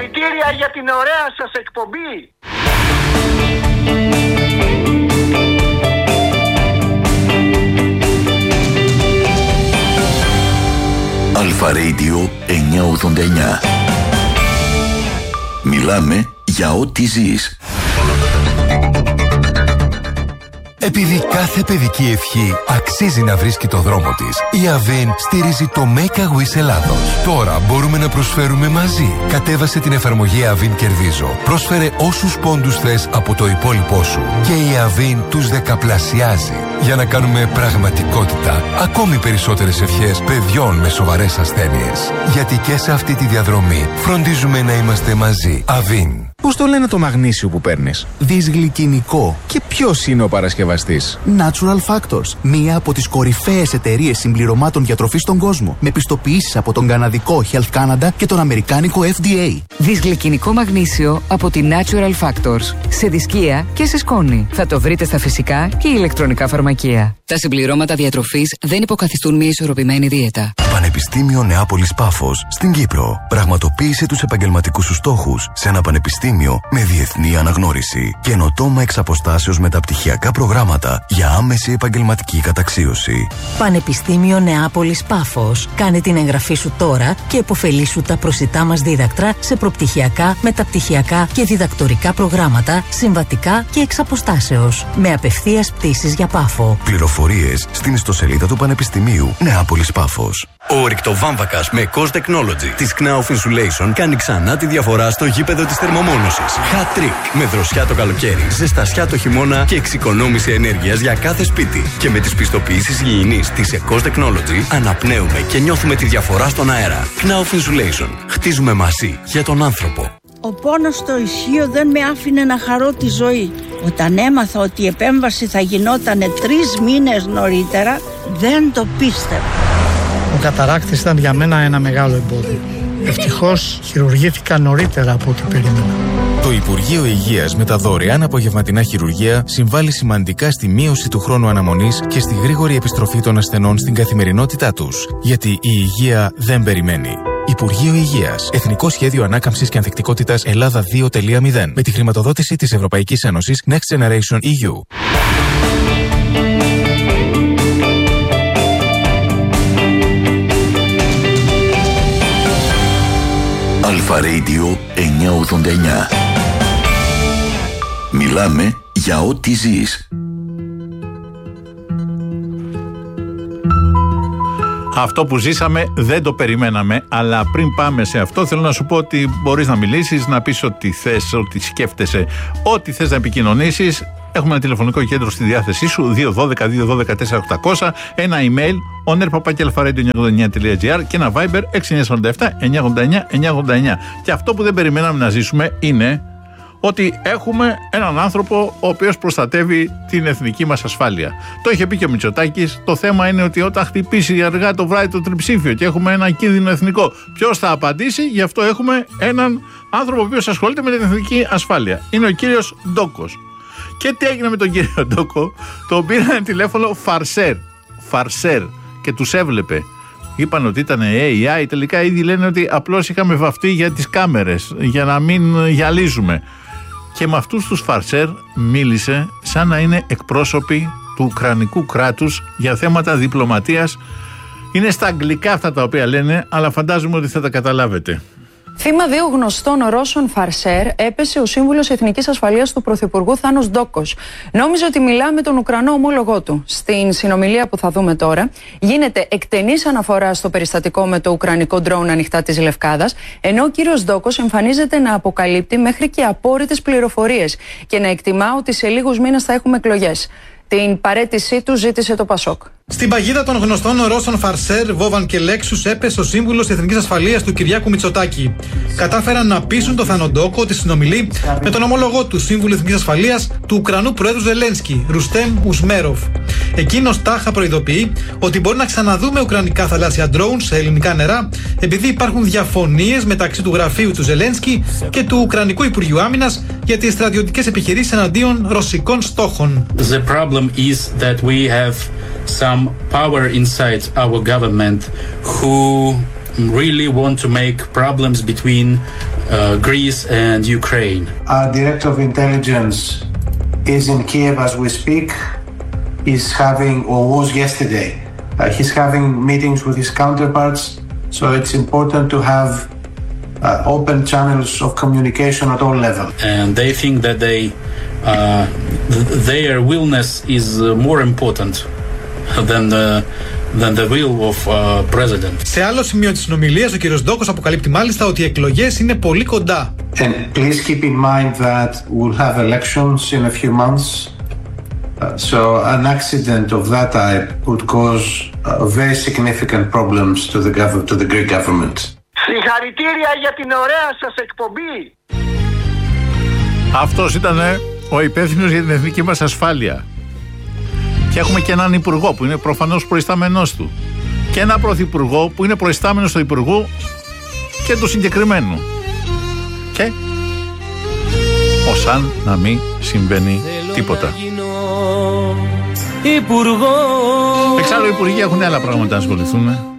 Συγχαρητήρια για την ωραία σας εκπομπή. Αλφα Radio 989. Μιλάμε για ό,τι ζεις. Επειδή κάθε παιδική ευχή αξίζει να βρίσκει το δρόμο της, η Avin στηρίζει το Make a Wish Ελλάδος. Τώρα μπορούμε να προσφέρουμε μαζί. Κατέβασε την εφαρμογή Avin Κερδίζω. Πρόσφερε όσους πόντους θες από το υπόλοιπό σου. Και η Avin τους δεκαπλασιάζει. Για να κάνουμε πραγματικότητα ακόμη περισσότερες ευχές παιδιών με σοβαρές ασθένειες. Γιατί και σε αυτή τη διαδρομή φροντίζουμε να είμαστε μαζί. Avin. Πώς το λένε το μαγνήσιο που παίρνεις? Δυσγλυκινικό. Και ποιος είναι ο παρασκευαστής? Natural Factors. Μία από τις κορυφαίες εταιρείες συμπληρωμάτων διατροφής στον κόσμο. Με πιστοποιήσεις από τον καναδικό Health Canada και τον αμερικάνικο FDA. Δυσγλυκινικό μαγνήσιο από τη Natural Factors. Σε δισκία και σε σκόνη. Θα το βρείτε στα φυσικά και ηλεκτρονικά φαρμακεία. Τα συμπληρώματα διατροφής δεν υποκαθιστούν μια ισορροπημένη δίαιτα. Πανεπιστήμιο Νεάπολης Πάφος στην Κύπρο. Πραγματοποίησε τους επαγγελματικούς σου στόχους σε ένα πανεπιστήμιο με διεθνή αναγνώριση. Καινοτόμα εξ αποστάσεως μεταπτυχιακά προγράμματα για άμεση επαγγελματική καταξίωση. Πανεπιστήμιο Νεάπολης Πάφος. Κάνε την εγγραφή σου τώρα και επωφελήσου τα προσιτά μας δίδακτρα σε προπτυχιακά, μεταπτυχιακά και διδακτορικά προγράμματα, συμβατικά και εξ αποστάσεως. Με απευθείας πτήσεις για Πάφο. Πληροφορίες στην ιστοσελίδα του Πανεπιστημίου Νεάπολης Πάφος. Ο ρηκτοβάμβακας με Cost Technology της Knauf Insulation κάνει ξανά τη διαφορά στο γήπεδο της θερμομόνωσης. Hat trick με δροσιά το καλοκαίρι, ζεστασιά το χειμώνα και εξοικονόμηση ενέργειας για κάθε σπίτι. Και με τις πιστοποιήσεις υγιεινής της Cost Technology αναπνέουμε και νιώθουμε τη διαφορά στον αέρα. Knauf Insulation. Χτίζουμε μαζί για τον άνθρωπο. Ο πόνος στο ισχύο δεν με άφηνε να χαρώ τη ζωή. Όταν έμαθα ότι η επέμβαση θα γινόταν 3 μήνες νωρίτερα, δεν το πίστευα. Ο καταράκτης ήταν για μένα ένα μεγάλο εμπόδιο. Ευτυχώς χειρουργήθηκα νωρίτερα από ό,τι περίμενα. Το Υπουργείο Υγείας με τα δωρεάν απογευματινά χειρουργία συμβάλλει σημαντικά στη μείωση του χρόνου αναμονής και στη γρήγορη επιστροφή των ασθενών στην καθημερινότητά τους. Γιατί η υγεία δεν περιμένει. Υπουργείο Υγείας. Εθνικό Σχέδιο Ανάκαμψης και Ανθεκτικότητας Ελλάδα 2.0. Με τη χρηματοδότηση της Ευρωπαϊκής Ένωσης Next Generation EU. Αλφα Radio 989. Μιλάμε για ό,τι ζεις. Αυτό που ζήσαμε δεν το περιμέναμε, αλλά πριν πάμε σε αυτό θέλω να σου πω ότι μπορείς να μιλήσεις, να πεις ό,τι θες, ό,τι σκέφτεσαι, ό,τι θες να επικοινωνήσεις. Έχουμε ένα τηλεφωνικό κέντρο στη διάθεσή σου, 212-212-4800, ένα email, oner@alfaradio989.gr και ένα Viber 6947-989-989. Και αυτό που δεν περιμέναμε να ζήσουμε είναι ότι έχουμε έναν άνθρωπο ο οποίος προστατεύει την εθνική μας ασφάλεια. Το είχε πει και ο Μητσοτάκης, το θέμα είναι ότι όταν χτυπήσει αργά το βράδυ το τριψήφιο και έχουμε ένα κίνδυνο εθνικό, ποιος θα απαντήσει? Γι' αυτό έχουμε έναν άνθρωπο ο οποίος ασχολείται με την εθνική ασφάλεια. Είναι ο κύριος Ντόκος. Και τι έγινε με τον κύριο Ντόκο? Τον πήρανε τηλέφωνο Φαρσέρ και τους έβλεπε. Είπαν ότι ήταν AI, τελικά ήδη λένε ότι απλώς είχαμε βαφτεί για τις κάμερες, για να μην γυαλίζουμε. Και με αυτούς τους Φαρσέρ μίλησε σαν να είναι εκπρόσωποι του ουκρανικού κράτους για θέματα διπλωματίας. Είναι στα αγγλικά αυτά τα οποία λένε, αλλά φαντάζομαι ότι θα τα καταλάβετε. Θύμα 2 γνωστών Ρώσων Φαρσέρ έπεσε ο σύμβουλος Εθνικής Ασφαλείας του Πρωθυπουργού Θάνος Ντόκος. Νόμιζε ότι μιλά με τον Ουκρανό ομόλογό του. Στην συνομιλία που θα δούμε τώρα, γίνεται εκτενής αναφορά στο περιστατικό με το ουκρανικό ντρόουν ανοιχτά της Λευκάδας, ενώ ο κύριος Ντόκος εμφανίζεται να αποκαλύπτει μέχρι και απόρριτες πληροφορίες και να εκτιμά ότι σε λίγους μήνες θα έχουμε εκλογές. Την παραίτησή του ζήτησε το Πασόκ. Στην παγίδα των γνωστών Ρώσων Φαρσέρ, Βόβαν και Λέξους έπεσε ο σύμβουλος Εθνικής Ασφαλείας του Κυριάκου Μητσοτάκη. Κατάφεραν να πείσουν το Θανοντόκο ότι συνομιλεί με τον ομολογό του σύμβουλο Εθνικής Ασφαλείας του Ουκρανού Προέδρου Ζελένσκι, Ρουστέμ Ουσμέροφ. Εκείνος τάχα προειδοποιεί ότι μπορεί να ξαναδούμε ουκρανικά θαλάσσια ντρόουν σε ελληνικά νερά, επειδή υπάρχουν διαφωνίες μεταξύ του γραφείου του Ζελένσκι και του Ουκρανικού Υπουργείου Άμυνας για τις στρατιωτικές επιχειρήσεις εναντίον ρωσικών στόχων. The problem is that we have some power inside our government who really want to make problems between Greece and Ukraine. Our director of intelligence is in Kiev as we speak. He's having, or was yesterday, he's having meetings with his counterparts. So it's important to have open channels of communication at all levels. And they think that their willness is more important than the will of president. Σε άλλο σημείο της συνομιλίας, ο κύριος Ντόκος αποκαλύπτει μάλιστα ότι οι εκλογές είναι πολύ κοντά. And please keep in mind that we'll have elections in a few months. So an accident of that type would cause very significant problems to the Greek government. Συγχαρητήρια για την ωραία σας εκπομπή. Αυτός ήταν ο υπεύθυνος για την εθνική μας ασφάλεια. Και έχουμε και έναν υπουργό που είναι προφανώς προϊστάμενος του. Και ένα πρωθυπουργό που είναι προϊστάμενος του υπουργού και του συγκεκριμένου. Και ως αν να μην συμβαίνει τίποτα. Εξάλλου οι υπουργοί έχουν άλλα πράγματα να ασχοληθούν.